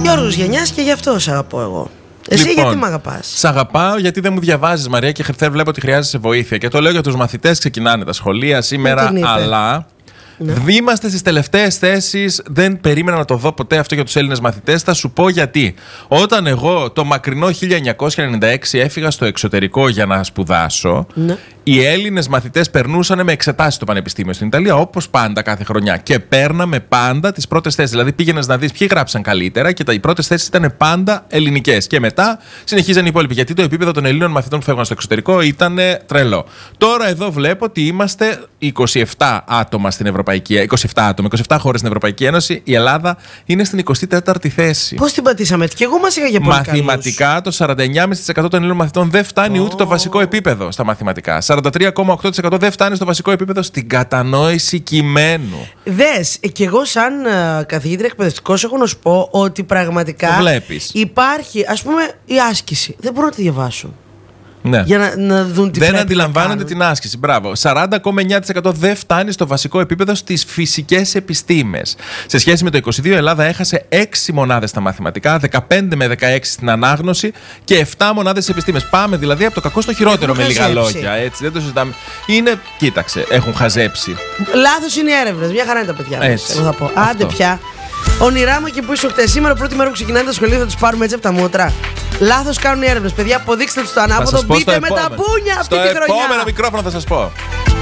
Γιώργος γενιάς και γι' αυτό σ' αγαπώ εγώ. Εσύ Λοιπόν, γιατί μ' αγαπάς? Σ' αγαπάω γιατί δεν μου διαβάζεις, Μαρία, και βλέπω ότι χρειάζεσαι βοήθεια. Και το λέω για τους μαθητές, ξεκινάνε τα σχολεία σήμερα, αλλά. Ναι. Είμαστε στις τελευταίες θέσεις. Δεν περίμενα να το δω ποτέ αυτό για τους Έλληνες μαθητές. Θα σου πω γιατί. Όταν εγώ το μακρινό 1996 έφυγα στο εξωτερικό για να σπουδάσω, ναι, οι Έλληνες μαθητές περνούσαν με εξετάσεις στο πανεπιστήμιο στην Ιταλία, όπως πάντα κάθε χρονιά. Και παίρναμε πάντα τις πρώτες θέσεις. Δηλαδή πήγαινες να δεις ποιοι γράψαν καλύτερα και οι πρώτες θέσεις ήταν πάντα ελληνικές. Και μετά συνεχίζαν οι υπόλοιποι. Γιατί το επίπεδο των Ελλήνων μαθητών που φεύγαν στο εξωτερικό ήταν τρελό. Τώρα εδώ βλέπω ότι είμαστε 27 άτομα στην Ευρωπαϊκή, 27 χώρες στην Ευρωπαϊκή Ένωση. Η Ελλάδα είναι στην 24η θέση. Πώς την πατήσαμε έτσι? Και εγώ μας είχα για πολύ μαθηματικά, το 49,5% των Ελλήνων μαθητών δεν φτάνει ούτε το βασικό επίπεδο στα μαθηματικά. 43,8% δεν φτάνει στο βασικό επίπεδο στην κατανόηση κειμένου. Δες, και εγώ σαν καθηγήτρια εκπαιδευτικός έχω να σου πω ότι πραγματικά υπάρχει, ας πούμε, η άσκηση. Δεν μπορώ να τη διαβάσω. Ναι. Για να δουν τι δεν αντιλαμβάνονται την άσκηση. Μπράβο. 40,9% δεν φτάνει στο βασικό επίπεδο στις φυσικές επιστήμες. Σε σχέση με το 22, η Ελλάδα έχασε 6 μονάδες στα μαθηματικά, 15 με 16 στην ανάγνωση και 7 μονάδες στις επιστήμες. Πάμε δηλαδή από το κακό στο χειρότερο, με λίγα λόγια. Έτσι, δεν το συζητάμε. Κοίταξε, έχουν χαζέψει. Λάθος είναι οι έρευνες. Μια χαρά είναι τα παιδιά. Έτσι. Εγώ θα πω. Άντε πια. Ονειρά μου και που είσαι χτες. Σήμερα, πρώτη μέρα που ξεκινάνε τα σχολεία, θα τους πάρουμε έτσι από τα μούτρα. Λάθος κάνουν οι έρευνες. Παιδιά, αποδείξτε τους το ανάποδο. Μπείτε με τα πούνια αυτή τη χρονιά. Στο επόμενο μικρόφωνο θα σας πω.